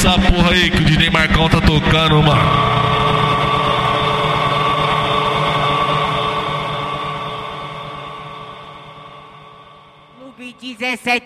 essa porra aí que o DJ Marcão tá tocando, mano. Clube 17